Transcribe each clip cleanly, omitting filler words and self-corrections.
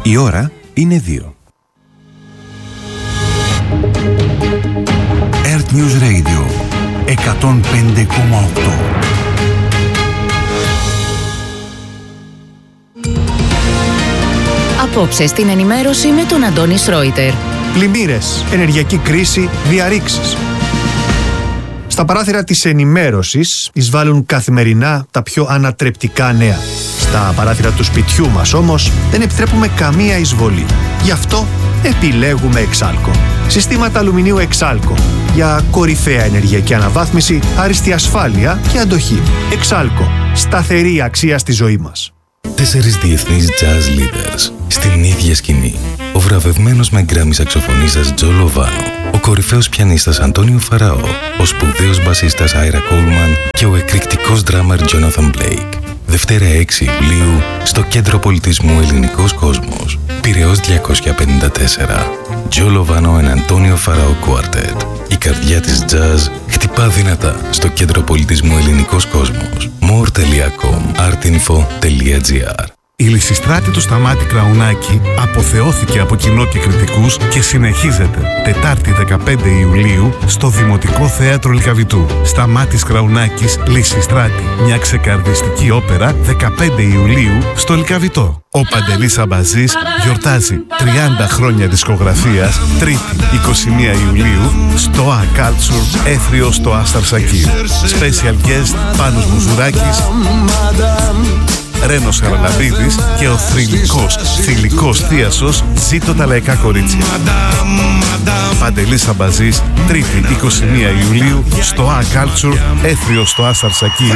Η ώρα είναι 2. Earth News Radio 105,8. Απόψε στην ενημέρωση με τον Αντώνη Σρόιτερ. Πλημμύρες, ενεργειακή κρίση, διαρρήξεις. Στα παράθυρα της ενημέρωσης εισβάλλουν καθημερινά τα πιο ανατρεπτικά νέα. Στα παράθυρα του σπιτιού μας όμως δεν επιτρέπουμε καμία εισβολή. Γι' αυτό επιλέγουμε Εξάλκο. Συστήματα αλουμινίου Εξάλκο για κορυφαία ενεργειακή αναβάθμιση, άριστη ασφάλεια και αντοχή. Εξάλκο. Σταθερή αξία στη ζωή μας. 4 διεθνείς jazz leaders στην ίδια σκηνή. Ο βραβευμένος με γκράμι σαξοφωνίστας Τζο Λοβάνο, ο κορυφαίος πιανίστας Αντώνιο Φαραώ, ο σπουδαίος μπασίστας Άιρα Κόλμαν και ο εκρηκτικός ντράμερ Τζόναθαν Μπλέικ. Δευτέρα 6 Ιουλίου στο Κέντρο Πολιτισμού Ελληνικός Κόσμος. Πειραιώς 254. Τζο Λοβάνο and Αντώνιο Φαραώ Quartet. Η καρδιά της jazz χτυπά δυνατά στο Κέντρο Πολιτισμού Ελληνικός Κόσμος. more.com artinfo.gr. Η Λυσιστράτη του Σταμάτη Κραουνάκη αποθεώθηκε από κοινό και κριτικούς και συνεχίζεται Τετάρτη 15 Ιουλίου στο Δημοτικό Θέατρο Λυκαβητού. Σταμάτης Κραουνάκης, Λυσιστράτη. Μια ξεκαρδιστική όπερα 15 Ιουλίου στο Λυκαβητό. Ο Παντελής Αμπαζής γιορτάζει 30 χρόνια δισκογραφίας Τρίτη 21 Ιουλίου στο A Culture Έθριο στο Ασταρσακείο. Special guest Πάνος Μουζουράκης, Ρένος Χαραλαμπίδης και ο θηλυκός θίασος Ζήτω τα λαϊκά κορίτσια. Παντελής Αμπαζής, Τρίτη 21 Ιουλίου στο A Culture Έθριο στο Ασταρσακείο.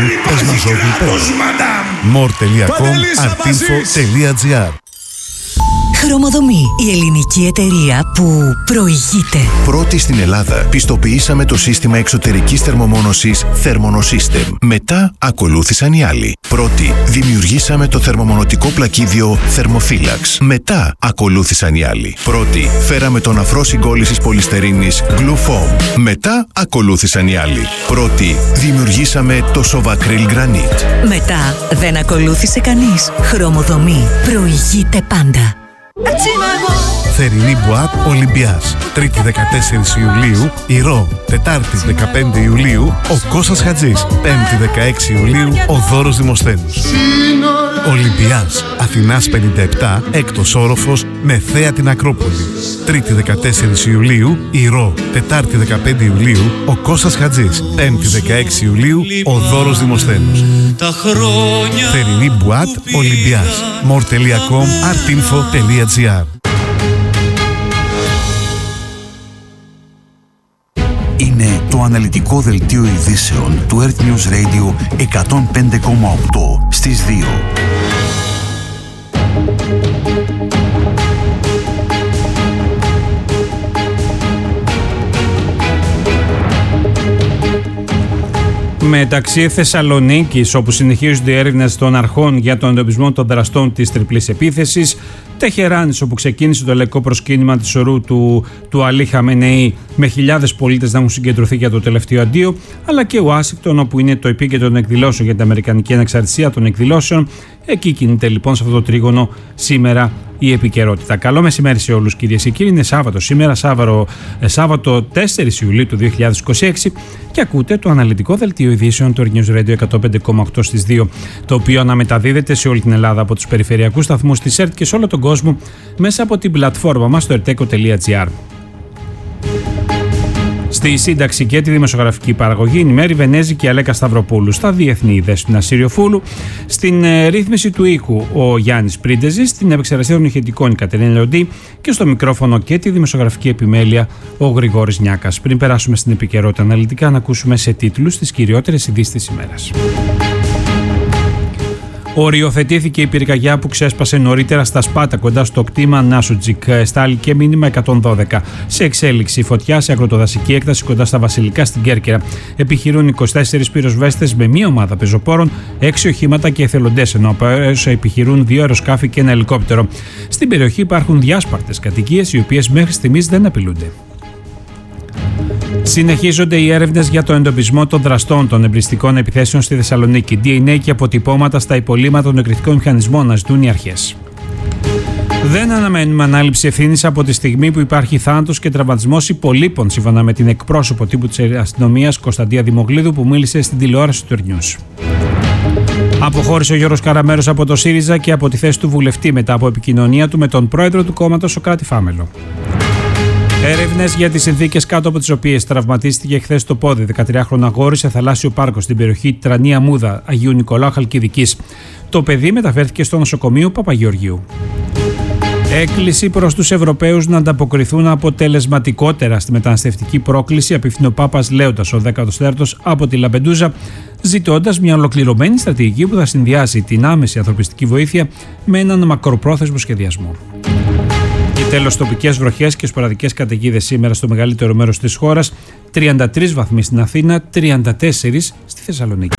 more.com artinfo.gr. Χρωμοδομή, η ελληνική εταιρεία που προηγείται. Πρώτη στην Ελλάδα πιστοποιήσαμε το σύστημα εξωτερικής θερμομόνωσης Thermonosystem. Μετά ακολούθησαν οι άλλοι. Πρώτη δημιουργήσαμε το θερμομονωτικό πλακίδιο Thermophilax. Μετά ακολούθησαν οι άλλοι. Πρώτη φέραμε τον αφρό συγκόλλησης πολυστερίνης Glufoam. Μετά ακολούθησαν οι άλλοι. Πρώτη δημιουργήσαμε το Sovacryl Granite. Μετά δεν ακολούθησε κανείς. Χρωμοδομή προηγείται πάντα. Θερινή Μπουάτ Ολυμπιάς. Τρίτη 14 Ιουλίου Ηρώ. Τετάρτη 15 Ιουλίου ο Κώστας Χατζής. Πέμπτη 16 Ιουλίου ο Δώρος Δημοσθένους. Ολυμπιάς Αθηνάς 57 έκτος όροφος με θέα την Ακρόπολη. Τρίτη 14 Ιουλίου Ηρώ. Τετάρτη 15 Ιουλίου ο Κώστας Χατζής. Πέμπτη 16 Ιουλίου ο Δώρος Δημοσθένους. Θερινή Μπουάτ Ολυμπιάς. more.com artinfo.gr. Είναι το αναλυτικό δελτίο ειδήσεων του Earth News Radio 105,8 στις 2. Μεταξύ Θεσσαλονίκης, όπου συνεχίζονται οι έρευνες των αρχών για τον εντοπισμό των δραστών της τριπλής επίθεσης, Τεχεράνης, όπου ξεκίνησε το λαϊκό προσκύνημα της ορού του Αλή Χαμενεή, με χιλιάδες πολίτες να έχουν συγκεντρωθεί για το τελευταίο αντίο, αλλά και Ουάσιγκτον, όπου είναι το επίκεντρο των εκδηλώσεων για την Αμερικανική ανεξαρτησία των εκδηλώσεων. Εκεί κινείται λοιπόν σε αυτό το τρίγωνο σήμερα η επικαιρότητα. Καλό μεσημέρι σε όλους, κυρίες και κύριοι. Είναι Σάββατο σήμερα, Σάββατο 4 Ιουλίου του 2026, και ακούτε το αναλυτικό δελτίο ειδήσεων του News Radio 105,8 στις 2, το οποίο αναμεταδίδεται σε όλη την Ελλάδα από τους περιφερειακούς σταθμούς της ΕΡΤ και σε όλο τον κόσμο μέσα από την πλατφόρμα μας στο erteco.gr. Στη σύνταξη και τη δημοσιογραφική παραγωγή η Μέρη Βενέζη και η Αλέκα Σταυροπούλου. Στα διεθνή είδηση του Ασύριο Φούλου. Στην ρύθμιση του οίκου ο Γιάννης Πρίντεζης. Στην επεξεργασία των ηχητικών η Κατερίνα Λεοντή. Και στο μικρόφωνο και τη δημοσιογραφική επιμέλεια ο Γρηγόρης Νιάκας. Πριν περάσουμε στην επικαιρότητα αναλυτικά, να ακούσουμε σε τίτλους τις κυριότερες ειδήσεις της ημέρας. Οριοθετήθηκε η πυρκαγιά που ξέσπασε νωρίτερα στα Σπάτα κοντά στο κτήμα Νάσουτζικ. Στάλει και μήνυμα 112. Σε εξέλιξη φωτιά σε αγροτοδασική έκταση κοντά στα Βασιλικά στην Κέρκυρα. Επιχειρούν 24 πυροσβέστες με μία ομάδα πεζοπόρων, 6 οχήματα και εθελοντές, ενώ από αέρος επιχειρούν 2 αεροσκάφη και ένα ελικόπτερο. Στην περιοχή υπάρχουν διάσπαρτες κατοικίες, οι οποίες μέχρι στιγμής δεν απειλούνται. Συνεχίζονται οι έρευνες για τον εντοπισμό των δραστών των εμπριστικών επιθέσεων στη Θεσσαλονίκη. DNA και αποτυπώματα στα υπολείμματα των εκρηκτικών μηχανισμών να ζητούν οι αρχές. Δεν αναμένουμε ανάληψη ευθύνης από τη στιγμή που υπάρχει θάνατος και τραυματισμός υπολείπων, σύμφωνα με την εκπρόσωπο τύπου της αστυνομίας Κωνσταντία Δημογλίδου, που μίλησε στην τηλεόραση του News. Αποχώρησε ο Γιώργος Καραμέρος από το ΣΥΡΙΖΑ και από τη θέση του βουλευτή μετά από επικοινωνία του με τον πρόεδρο του κόμματος Σωκράτη Φάμελο. Έρευνες για τις συνθήκες κάτω από τις οποίες τραυματίστηκε χθες το πόδι 13χρονο αγόρι σε θαλάσσιο πάρκο στην περιοχή Τρανία Μούδα, Αγίου Νικολάου Χαλκιδικής. Το παιδί μεταφέρθηκε στο νοσοκομείο Παπαγεωργίου. Έκκληση προς τους Ευρωπαίους να ανταποκριθούν αποτελεσματικότερα στη μεταναστευτική πρόκληση, απευθύνει ο Πάπας Λέοντας, ο 14ος, από τη Λαμπεντούζα, ζητώντας μια ολοκληρωμένη στρατηγική που θα συνδυάσει την άμεση ανθρωπιστική βοήθεια με έναν μακροπρόθεσμο σχεδιασμό. Και τέλος, τοπικές βροχές και σποραδικές καταιγίδες σήμερα στο μεγαλύτερο μέρος της χώρας. 33 βαθμοί στην Αθήνα, 34 στη Θεσσαλονίκη.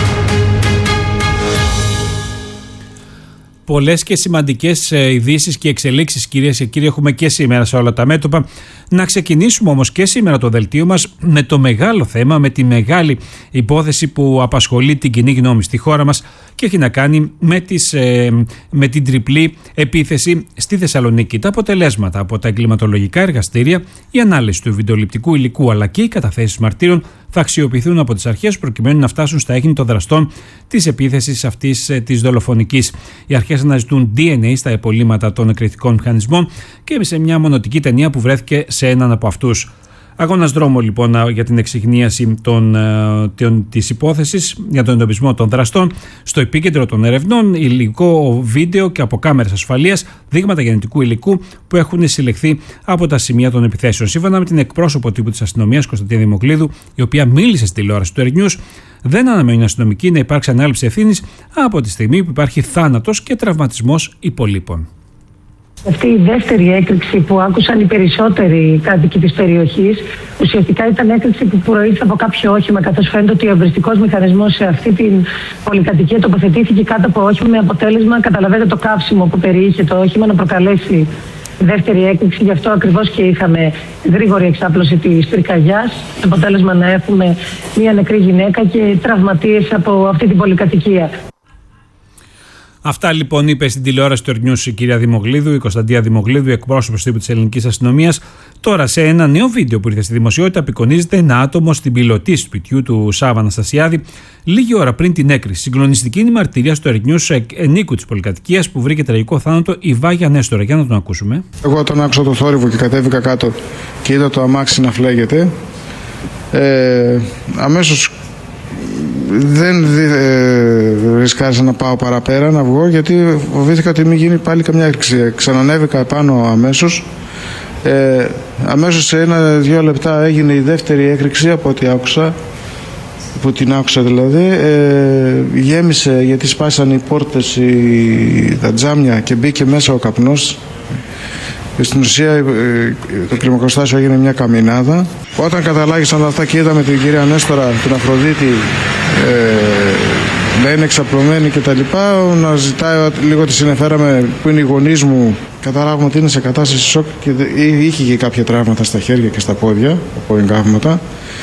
Πολλές και σημαντικές ειδήσεις και εξελίξεις, κυρίες και κύριοι, έχουμε και σήμερα σε όλα τα μέτωπα. Να ξεκινήσουμε όμως και σήμερα το δελτίο μας με το μεγάλο θέμα, με τη μεγάλη υπόθεση που απασχολεί την κοινή γνώμη στη χώρα μας και έχει να κάνει με την τριπλή επίθεση στη Θεσσαλονίκη. Τα αποτελέσματα από τα εγκληματολογικά εργαστήρια, η ανάλυση του βιντεοληπτικού υλικού αλλά και οι καταθέσεις μαρτύρων θα αξιοποιηθούν από τις αρχές προκειμένου να φτάσουν στα ίχνη των δραστών της επίθεσης αυτής της δολοφονικής. Οι αρχές αναζητούν DNA στα υπολείμματα των εκρηκτικών μηχανισμών και σε μια μονοτική ταινία που βρέθηκε σε έναν από αυτούς. Αγώνας δρόμο λοιπόν για την εξυγνίαση της υπόθεσης, για τον εντοπισμό των δραστών. Στο επίκεντρο των ερευνών, υλικό, βίντεο και από κάμερες ασφαλείας, δείγματα γενετικού υλικού που έχουν συλλεχθεί από τα σημεία των επιθέσεων. Σύμφωνα με την εκπρόσωπο τύπου της αστυνομίας Κωνσταντία Δημογλίδου, η οποία μίλησε στη τηλεόραση του News, δεν αναμένει η αστυνομική να υπάρξει ανάληψη ευθύνης από τη στιγμή που υπάρχει θάνατος και τραυματισμός υπολείπων. Αυτή η δεύτερη έκρηξη που άκουσαν οι περισσότεροι κάτοικοι της περιοχής ουσιαστικά ήταν έκρηξη που προήλθε από κάποιο όχημα, καθώς φαίνεται ότι ο εμπριστικός μηχανισμός σε αυτή την πολυκατοικία τοποθετήθηκε κάτω από όχημα με αποτέλεσμα, καταλαβαίνετε, το καύσιμο που περιείχε το όχημα να προκαλέσει δεύτερη έκρηξη. Γι' αυτό ακριβώς και είχαμε γρήγορη εξάπλωση της πυρκαγιάς, αποτέλεσμα να έχουμε μία νεκρή γυναίκα και τραυματίες από αυτή την πολυκατοικία. Αυτά λοιπόν είπε στην τηλεόραση του News η κυρία Δημογλίδου, η Κωνσταντία Δημογλίδου, εκπρόσωπος τύπου της ελληνικής αστυνομίας. Τώρα, σε ένα νέο βίντεο που ήρθε στη δημοσιότητα, απεικονίζεται ένα άτομο στην πιλωτή σπιτιού του Σάββα Αναστασιάδη λίγη ώρα πριν την έκρηξη. Συγκλονιστική είναι η μαρτυρία στο News ενίκου της πολυκατοικίας που βρήκε τραγικό θάνατο, η Βάγια Νέστορα. Για να τον ακούσουμε. Εγώ όταν άκουσα το θόρυβο και κατέβηκα κάτω και είδα το αμάξι να φλέγεται, αμέσως δεν ρισκάρισα να πάω παραπέρα, να βγω, γιατί φοβήθηκα ότι μην γίνει πάλι καμιά έκρηξη. Ξανανέβηκα επάνω αμέσως. Αμέσως σε 1-2 λεπτά έγινε η δεύτερη έκρηξη από ό,τι άκουσα. Από την άκουσα δηλαδή. Γέμισε γιατί σπάσαν οι πόρτες, τα τζάμια και μπήκε μέσα ο καπνός. Και στην ουσία το κλιμακοστάσιο έγινε μια καμινάδα. Όταν καταλάγησαν όλα αυτά και είδαμε την κυρία Νέστορα, την Αφροδίτη, να είναι εξαπλωμένη και τα λοιπά, να ζητάει λίγο, τη συνεφέραμε που είναι οι γονείς μου, καταλάβουμε ότι είναι σε κατάσταση σοκ και είχε και κάποια τραύματα στα χέρια και στα πόδια από εγκάβματα.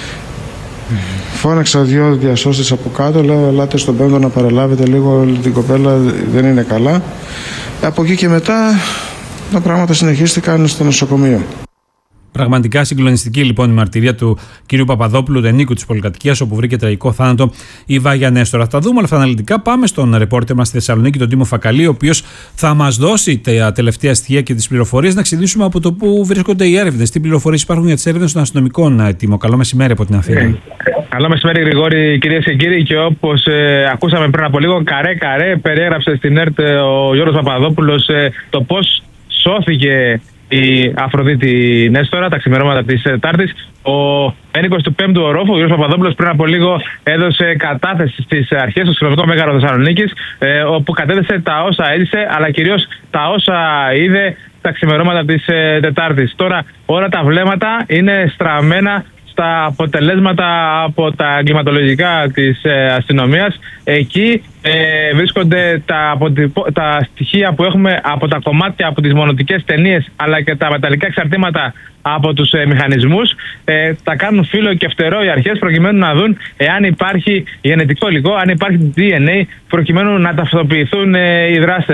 Φώναξα 2 διασώστες από κάτω, λέω ελάτε στον πέμπτο να παραλάβετε λίγο, την κοπέλα δεν είναι καλά. Από εκεί και μετά τα πράγματα συνεχίστηκαν στο νοσοκομείο. Πραγματικά συγκλονιστική λοιπόν η μαρτυρία του κ. Παπαδόπουλου, του ενίκου της πολυκατοικίας, όπου βρήκε τραγικό θάνατο η Βάγια Νέστορα. Θα δούμε όλα αυτά αναλυτικά. Πάμε στον ρεπόρτερ μας στη Θεσσαλονίκη, τον Τίμο Φακαλή, ο οποίος θα μας δώσει τα τελευταία στοιχεία και τις πληροφορίες. Να ξεκινήσουμε από το που βρίσκονται οι έρευνες. Τι πληροφορίες υπάρχουν για τις έρευνες των αστυνομικών, Τίμο? Καλό μεσημέρι από την Αθήνα. Καλό μεσημέρι, Γρηγόρη, κυρίες και κύριοι. Και όπως ακούσαμε πριν από λίγο, καρέ περιέγραψε στην ΕΡΤ ο Γιώργος Παπαδόπουλος το πώς σώθηκε η Αφροδίτη Νέστορα τα ξημερώματα της Τετάρτης. Ο ένικος του 5ου ορόφου, ο Γιώργος Παπαδόπουλος, πριν από λίγο έδωσε κατάθεση στις αρχές στο Αστυνομικό Μέγαρο Θεσσαλονίκης, όπου κατέθεσε τα όσα έζησε, αλλά κυρίως τα όσα είδε τα ξημερώματα της Τετάρτης. Τώρα όλα τα βλέμματα είναι στραμμένα στα αποτελέσματα από τα εγκληματολογικά της αστυνομίας. Εκεί βρίσκονται τα στοιχεία που έχουμε από τα κομμάτια από τις μονοτικές ταινίες, αλλά και τα μεταλλικά εξαρτήματα από τους μηχανισμούς. Τα κάνουν φύλλο και φτερό οι αρχές προκειμένου να δουν εάν υπάρχει γενετικό υλικό, αν υπάρχει DNA, προκειμένου να ταυτοποιηθούν οι δράστες.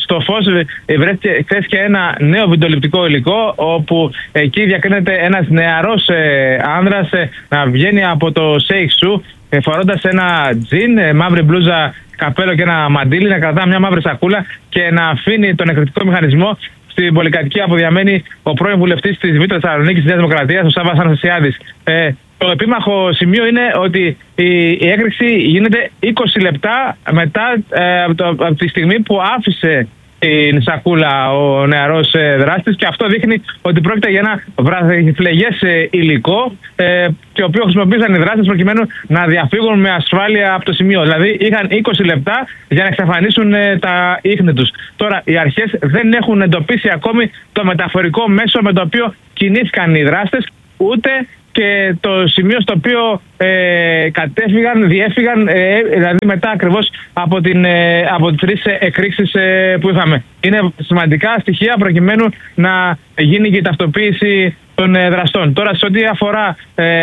Στο Φως βρέθηκε χθες και ένα νέο βιντεοληπτικό υλικό, όπου εκεί διακρίνεται ένας νεαρός άνδρας να βγαίνει από το Σέιχ Σου φορώντας ένα τζιν, μαύρη μπλούζα, καπέλο και ένα μαντίλι, να κρατά μια μαύρη σακούλα και να αφήνει τον εκρηκτικό μηχανισμό στην πολυκατοικία που διαμένει ο πρώην βουλευτής της Β' Θεσσαλονίκης της Νέας Δημοκρατίας, ο Σάββας Αναστασιάδης. Το επίμαχο σημείο είναι ότι η έκρηξη γίνεται 20 λεπτά μετά από τη στιγμή που άφησε την σακούλα ο νεαρός δράστης, και αυτό δείχνει ότι πρόκειται για ένα βραδυφλεγές υλικό, το οποίο χρησιμοποίησαν οι δράστες προκειμένου να διαφύγουν με ασφάλεια από το σημείο. Δηλαδή είχαν 20 λεπτά για να εξαφανίσουν τα ίχνη τους. Τώρα οι αρχές δεν έχουν εντοπίσει ακόμη το μεταφορικό μέσο με το οποίο κινήθηκαν οι δράστες, ούτε και το σημείο στο οποίο διέφυγαν, δηλαδή μετά ακριβώς από τις 3 εκρήξεις που είχαμε. Είναι σημαντικά στοιχεία προκειμένου να γίνει και η ταυτοποίηση των δραστών. Τώρα, σε ό,τι αφορά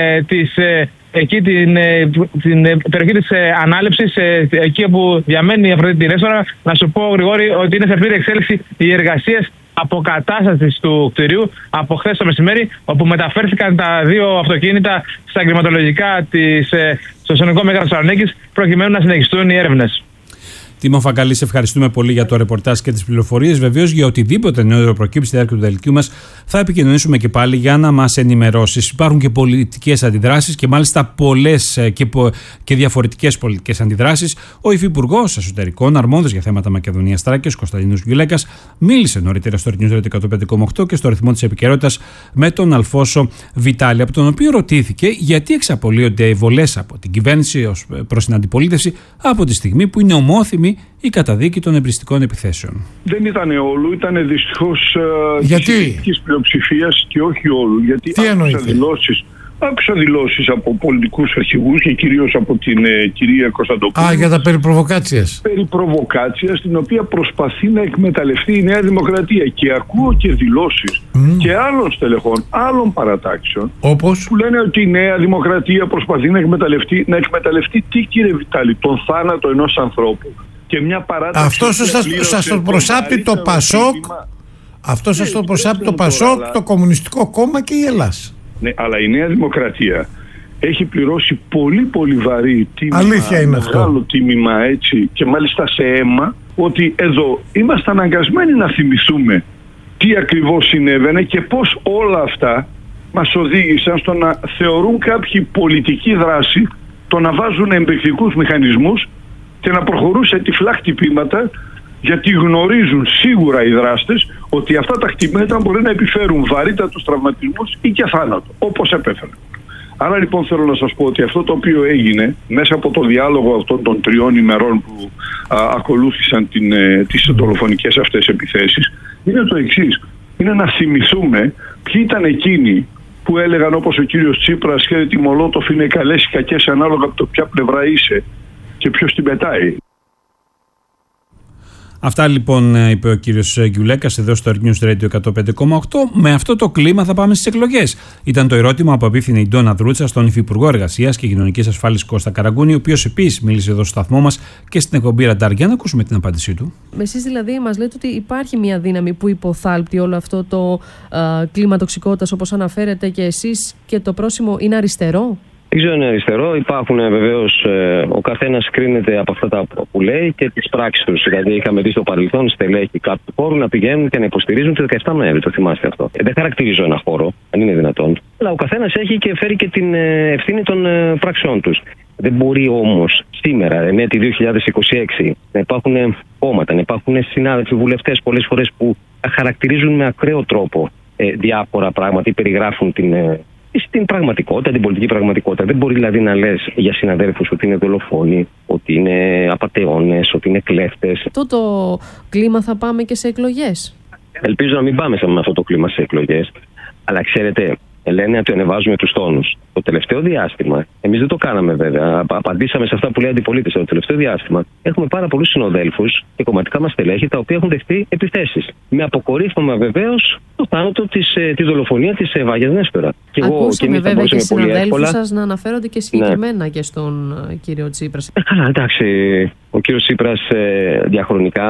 εκεί την περιοχή της ανάληψης, εκεί που διαμένει η Αφροδίτη Νέστορα, να σου πω, Γρηγόρη, ότι είναι σε πλήρη εξέλιξη οι εργασίες αποκατάστασης του κτηρίου από χθες το μεσημέρι, όπου μεταφέρθηκαν τα 2 αυτοκίνητα στα εγκληματολογικά στο Αστυνομικό Μέγαρο Θεσσαλονίκης, προκειμένου να συνεχιστούν οι έρευνες. Τίμο Φακαλή, σε ευχαριστούμε πολύ για το ρεπορτάζ και τις πληροφορίες. Βεβαίως, για οτιδήποτε νέο προκύψει στη διάρκεια του δελτίου μας, θα επικοινωνήσουμε και πάλι για να μας ενημερώσεις. Υπάρχουν και πολιτικές αντιδράσεις, και μάλιστα πολλές και διαφορετικές πολιτικές αντιδράσεις. Ο Υφυπουργός Εσωτερικών, αρμόδιος για θέματα Μακεδονίας Θράκης, Κωνσταντίνος Γκιουλέκας, μίλησε νωρίτερα στο News Radio 105,8 και στο ρυθμό της επικαιρότητας με τον Αλφόσο Βιτάλη, από τον οποίο ρωτήθηκε γιατί εξαπολύονται οι βολές από την κυβέρνηση ως προς την αντιπολίτευση από τη στιγμή που είναι ομόθυμη η καταδίκη των εμπριστικών επιθέσεων. Δεν ήταν όλου, ήταν δυστυχώς της πλειοψηφίας και όχι όλου. Γιατί άκουσα δηλώσεις από πολιτικούς αρχηγούς και κυρίως από την κυρία Κωνσταντοπούλου. Για τα περί προβοκάτσιας. Περί προβοκάτσιας, την οποία προσπαθεί να εκμεταλλευτεί η Νέα Δημοκρατία. Και ακούω και δηλώσεις και άλλων στελεχών, άλλων παρατάξεων, όπως που λένε ότι η Νέα Δημοκρατία προσπαθεί να εκμεταλλευτεί τι, κύριε Βιτάλη, τον θάνατο ενός ανθρώπου. Και μια παράταξη. Αυτό σας το προσάπτει το Πασόκ. Αυτό σας το προσάπτει το Πασόκ, το Κομμουνιστικό Κόμμα και η Ελλάς. Ναι, αλλά η Νέα Δημοκρατία έχει πληρώσει πολύ πολύ βαρύ τίμημα. Αλήθεια είναι αυτό. Μεγάλο τίμημα, έτσι, και μάλιστα σε αίμα, ότι εδώ είμαστε αναγκασμένοι να θυμηθούμε τι ακριβώς συνέβαινε και πώς όλα αυτά μας οδήγησαν στο να θεωρούν κάποιοι πολιτική δράση, το να βάζουν εμπεκτικούς μηχανισμούς και να προχωρούν σε τυφλά χτυπήματα, γιατί γνωρίζουν σίγουρα οι δράστες ότι αυτά τα χτυπήματα μπορεί να επιφέρουν βαρύτατους τραυματισμούς ή και θάνατο, όπως επέφεραν. Άρα λοιπόν θέλω να σας πω ότι αυτό το οποίο έγινε μέσα από το διάλογο αυτών των 3 ημερών που ακολούθησαν τις δολοφονικές αυτές επιθέσεις είναι το εξής. Είναι να θυμηθούμε ποιοι ήταν εκείνοι που έλεγαν, όπως ο κύριος Τσίπρας, και τη Μολότοφ είναι καλές ή κακές ανάλογα από το ποια πλευρά είσαι και ποιος την πετάει. Αυτά λοιπόν είπε ο κύριος Γκιουλέκας εδώ στο News Radio 105,8. Με αυτό το κλίμα θα πάμε στις εκλογές. Ήταν το ερώτημα που απίφθινε η Ντόνα Δρούτσα στον Υφυπουργό Εργασίας και Κοινωνικής Ασφάλισης Κώστα Καραγκούνη, ο οποίος επίσης μίλησε εδώ στο σταθμό μας και στην εκπομπή Ραντάρ. Για να ακούσουμε την απάντησή του. Εσείς δηλαδή μας λέτε ότι υπάρχει μια δύναμη που υποθάλπτει όλο αυτό το κλίμα τοξικότητας, όπως αναφέρετε και εσείς, και το πρόσημο είναι αριστερό. Δεν ξέρω αν είναι αριστερό. Υπάρχουν βεβαίως, ο καθένας κρίνεται από αυτά που λέει και τις πράξεις τους. Δηλαδή, είχαμε δει στο παρελθόν στελέχη κάποιου χώρου να πηγαίνουν και να υποστηρίζουν τη 17 Νοέμβρη. Το θυμάστε αυτό. Δεν χαρακτηρίζω ένα χώρο, αν είναι δυνατόν. Αλλά ο καθένας έχει και φέρει και την ευθύνη των πράξεών τους. Δεν μπορεί όμως σήμερα, τη 2026, να υπάρχουν κόμματα, να υπάρχουν συνάδελφοι βουλευτές πολλές φορές που χαρακτηρίζουν με ακραίο τρόπο διάφορα πράγματα ή περιγράφουν στην πραγματικότητα, την πολιτική πραγματικότητα. Δεν μπορεί δηλαδή να λες για συναδέλφους ότι είναι δολοφόνοι, ότι είναι απατεώνες, ότι είναι κλέφτες. Αυτό το κλίμα θα πάμε και σε εκλογές. Ελπίζω να μην πάμε με αυτό το κλίμα σε εκλογές. Αλλά ξέρετε, λένε ότι ανεβάζουμε τους τόνους. Το τελευταίο διάστημα, εμείς δεν το κάναμε βέβαια, απαντήσαμε σε αυτά που λέει η αντιπολίτευση. Το τελευταίο διάστημα έχουμε πάρα πολλούς συνοδέλφους και κομματικά μας στελέχη τα οποία έχουν δεχτεί επιθέσεις. Με αποκορύφωμα βεβαίως το θάνατο τη δολοφονία της Βάγιας Νέστορα. Ακούσαμε βέβαια και συναδέλφους σας να αναφέρονται και συγκεκριμένα και στον κύριο Τσίπρα. Καλά, εντάξει. Ο κύριος Τσίπρας διαχρονικά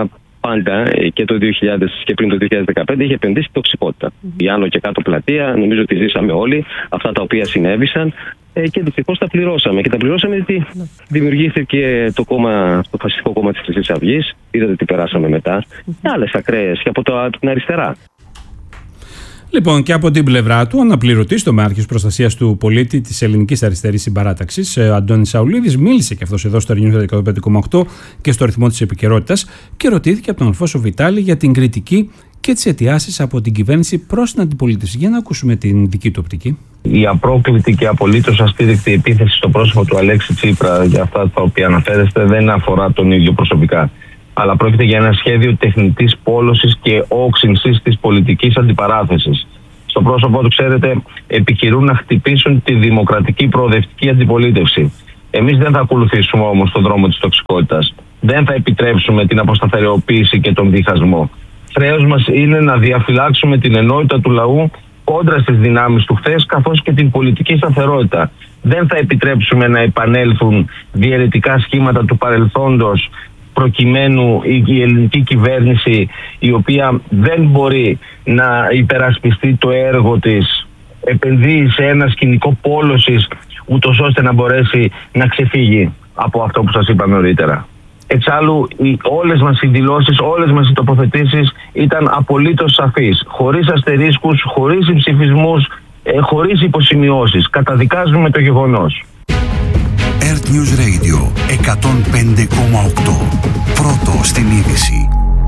πάντα και το 2000 και πριν το 2015 είχε επενδύσει στην τοξικότητα. Η άνω και κάτω πλατεία, νομίζω ότι ζήσαμε όλοι αυτά τα οποία συνέβησαν και δυστυχώς τα πληρώσαμε. Και τα πληρώσαμε γιατί δημιουργήθηκε το φασιστικό κόμμα της Χρυσής Αυγής. Είδατε τι περάσαμε μετά. Και άλλες ακραίες και από την αριστερά. Λοιπόν, και από την πλευρά του, ο αναπληρωτής τομεάρχης προστασίας του πολίτη της Ελληνικής Αριστερής Συμπαράταξης, ο Αντώνης Σαουλίδης, μίλησε και αυτός εδώ στο News 105,8 και στο ρυθμό της επικαιρότητας και ρωτήθηκε από τον Αλφόσο Βιτάλη για την κριτική και τις αιτιάσεις από την κυβέρνηση προς την αντιπολίτευση. Για να ακούσουμε την δική του οπτική. Η απρόκλητη και απολύτως αστήρικτη επίθεση στο πρόσωπο του Αλέξη Τσίπρα για αυτά τα οποία αναφέρεστε δεν αφορά τον ίδιο προσωπικά. Αλλά πρόκειται για ένα σχέδιο τεχνητής πόλωσης και όξυνσης της πολιτικής αντιπαράθεσης. Στο πρόσωπό του, ξέρετε, επιχειρούν να χτυπήσουν τη δημοκρατική προοδευτική αντιπολίτευση. Εμείς δεν θα ακολουθήσουμε όμως τον δρόμο της τοξικότητας. Δεν θα επιτρέψουμε την αποσταθεροποίηση και τον διχασμό. Χρέος μας είναι να διαφυλάξουμε την ενότητα του λαού κόντρα στις δυνάμεις του χθες, καθώς και την πολιτική σταθερότητα. Δεν θα επιτρέψουμε να επανέλθουν διαιρετικά σχήματα του παρελθόντος, προκειμένου η ελληνική κυβέρνηση, η οποία δεν μπορεί να υπερασπιστεί το έργο της, επενδύει σε ένα σκηνικό πόλωσης, ούτως ώστε να μπορέσει να ξεφύγει από αυτό που σας είπα νωρίτερα. Εξάλλου, όλες μας οι δηλώσεις, όλες μας οι τοποθετήσεις ήταν απολύτως σαφείς, χωρίς αστερίσκους, χωρίς ψηφισμούς, χωρίς υποσημειώσεις. Καταδικάζουμε το γεγονός. Earth News Radio 105,8. Πρώτο στην είδηση.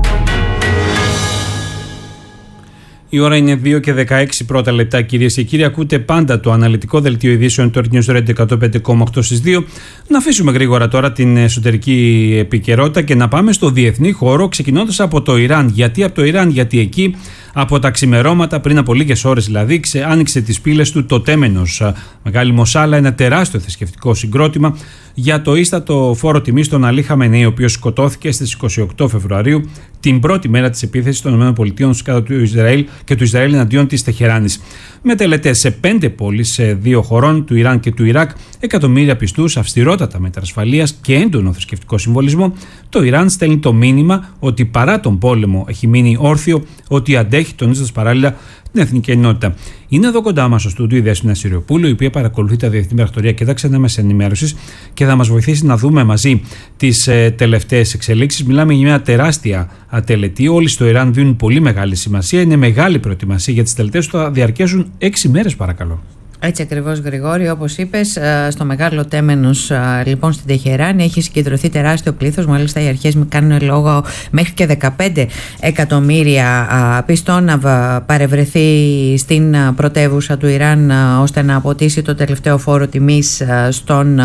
Η ώρα είναι 2 και 16 πρώτα λεπτά, κυρίες και κύριοι. Ακούτε πάντα το αναλυτικό δελτίο ειδήσεων του Earth News Radio 105,8 στις 2. Να αφήσουμε γρήγορα τώρα την εσωτερική επικαιρότητα και να πάμε στο διεθνή χώρο, ξεκινώντας από το Ιράν. Γιατί από το Ιράν, γιατί εκεί από τα ξημερώματα, πριν από λίγες ώρες δηλαδή, άνοιξε τις πύλες του το τέμενος Μεγάλη Μοσάλα, ένα τεράστιο θρησκευτικό συγκρότημα για το ίστατο φόρο τιμής στον Αλή Χαμενεή, ο οποίος σκοτώθηκε στις 28 Φεβρουαρίου, την πρώτη μέρα της επίθεσης των ΗΠΑ κατά του Ισραήλ και του Ισραήλ εναντίον της Τεχεράνης. Με τελετές σε 5 πόλεις, σε 2 χωρών, του Ιράν και του Ιράκ, εκατομμύρια πιστούς, αυστηρότατα μέτρα ασφαλείας και έντονο θρησκευτικό συμβολισμό, το Ιράν στέλνει το μήνυμα ότι παρά τον πόλεμο έχει μείνει όρθιο, ότι αντέχει, τονίζοντας παράλληλα την εθνική ενότητα. Είναι εδώ κοντά μας στο στούντιο η Δέσποινα Συριοπούλου, η οποία παρακολουθεί τα διεθνή πρακτορία και τα ξένα μέσα ενημέρωσης και θα μας βοηθήσει να δούμε μαζί τις τελευταίες εξελίξεις. Μιλάμε για μια τεράστια τελετή. Όλοι στο Ιράν δίνουν πολύ μεγάλη σημασία. Είναι μεγάλη προετοιμασία για τις τελετές που θα διαρκέσουν 6 μέρες, παρακαλώ. Έτσι ακριβώς, Γρηγόρη, όπως είπες, στο μεγάλο τέμενος λοιπόν στην Τεχεράνη έχει συγκεντρωθεί τεράστιο πλήθος. Μάλιστα οι αρχές κάνουν λόγο μέχρι και 15 εκατομμύρια πιστών να παρευρεθεί στην πρωτεύουσα του Ιράν, ώστε να αποτίσει το τελευταίο φόρο τιμής στον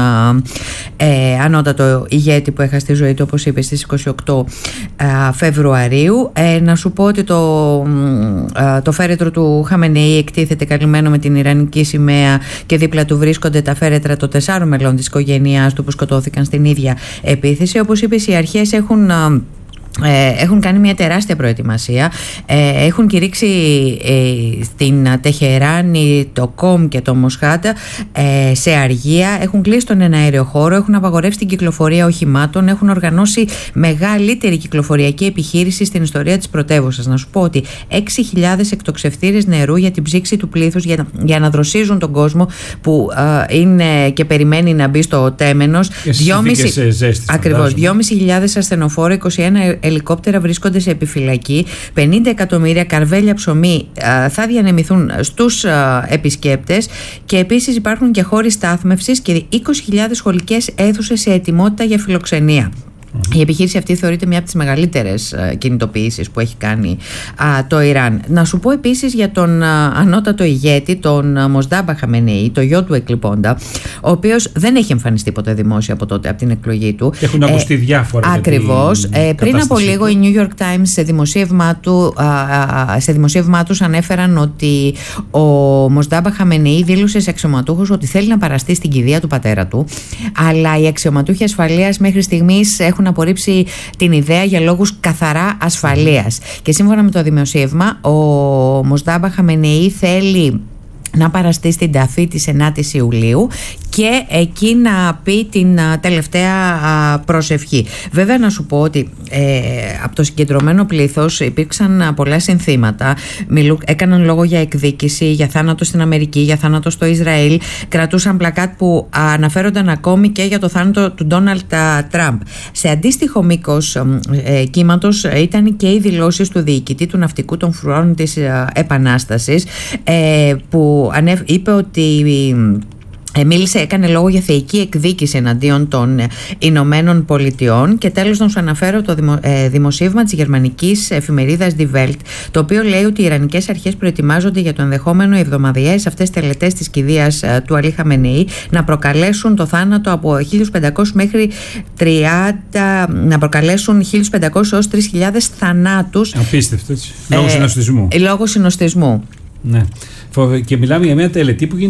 ανώτατο ηγέτη που έχασε τη ζωή του, όπως είπες, στις 28 Φεβρουαρίου. Να σου πω ότι το φέρετρο του Χαμενεή εκτίθεται καλυμμένο με την Ιρανική σημαία και δίπλα του βρίσκονται τα φέρετρα των 4 μελών της οικογένειάς του που σκοτώθηκαν στην ίδια επίθεση. Όπως είπες, οι αρχές έχουν κάνει μια τεράστια προετοιμασία. Έχουν κηρύξει στην Τεχεράνη, το Κομ και το Μοσχάτα σε αργία. Έχουν κλείσει τον εναέριο χώρο, έχουν απαγορεύσει την κυκλοφορία οχημάτων, έχουν οργανώσει μεγαλύτερη κυκλοφοριακή επιχείρηση στην ιστορία της πρωτεύουσας. Να σου πω ότι 6.000 εκτοξευτήρες νερού για την ψήξη του πλήθους, για να δροσίζουν τον κόσμο που είναι και περιμένει να μπει στο τέμενος. 2.500 ασθενοφόροι, 21 ελικόπτερα βρίσκονται σε επιφυλακή, 50 εκατομμύρια καρβέλια ψωμί θα διανεμηθούν στους επισκέπτες και επίσης υπάρχουν και χώροι στάθμευσης και 20.000 σχολικές αίθουσες σε ετοιμότητα για φιλοξενία. Η επιχείρηση αυτή θεωρείται μια από τις μεγαλύτερες κινητοποιήσεις που έχει κάνει το Ιράν. Να σου πω επίσης για τον ανώτατο ηγέτη, τον Μοσντάμπα Χαμενεή, το γιο του εκλειπώντα, ο οποίος δεν έχει εμφανιστεί ποτέ δημόσια από τότε, από την εκλογή του. Έχουν ακουστεί διάφορα. Ακριβώς. Πριν από λίγο η New York Times σε δημοσίευμά τους ανέφεραν ότι ο Μοσντάμπα Χαμενεή δήλωσε σε αξιωματούχους ότι θέλει να παραστεί στην κηδεία του πατέρα του, αλλά οι αξιωματούχοι ασφαλείας μέχρι στιγμής έχουν απορρίψει την ιδέα για λόγους καθαρά ασφαλείας. Και σύμφωνα με το δημοσίευμα, ο Μοσντάμπα Χαμενεή θέλει να παραστεί στην ταφή της 9ης Ιουλίου και και εκεί να πει την τελευταία προσευχή. Βέβαια να σου πω ότι από το συγκεντρωμένο πλήθος υπήρξαν πολλά συνθήματα. Έκαναν λόγο για εκδίκηση, για θάνατο στην Αμερική, για θάνατο στο Ισραήλ. Κρατούσαν πλακάτ που αναφέρονταν ακόμη και για το θάνατο του Ντόναλντ Τραμπ. Σε αντίστοιχο μήκος κύματος ήταν και οι δηλώσεις του διοικητή του ναυτικού των φρουρών της Επανάστασης, που είπε ότι έκανε λόγο για θεϊκή εκδίκηση εναντίον των Ηνωμένων Πολιτειών. Και τέλος να σου αναφέρω το δημοσίευμα της γερμανικής εφημερίδας Die Welt, το οποίο λέει ότι οι Ιρανικές αρχές προετοιμάζονται για το ενδεχόμενο οι εβδομαδιαίες αυτές τελετές της κηδείας του Αλή Χαμενεή να προκαλέσουν το θάνατο από 1.500 μέχρι 30, να προκαλέσουν 1.500 έως 3.000 θανάτους. Απίστευτο, έτσι. Λόγω συνοστισμού. Λόγω συνοστισμού. Ναι. Και μιλάμε για μια τελετή που γίνεται